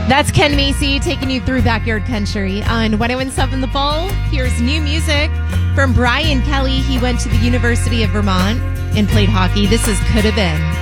That's Ken Macy taking you through Backyard Country on 101.7 The Bull. Here's new music from Brian Kelly. He went to the University of Vermont and played hockey. This is Could Have Been.